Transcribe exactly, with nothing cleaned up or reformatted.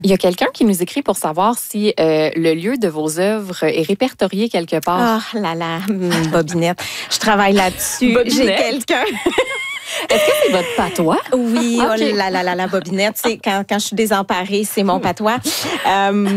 Il y a quelqu'un qui nous écrit pour savoir si euh, le lieu de vos œuvres est répertorié quelque part. Ah là là, hum, Bobinette. Je travaille là-dessus. J'ai Bobinette? quelqu'un. Est-ce que c'est votre patois? Oui, Ok. oh là là là là, Bobinette. C'est quand, quand je suis désemparée, c'est mon patois. Euh,